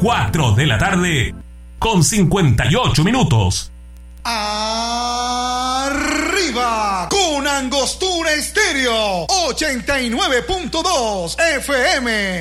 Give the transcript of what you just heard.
4 de la tarde, con 58 minutos. Arriba con Angostura Estéreo 89.2 FM.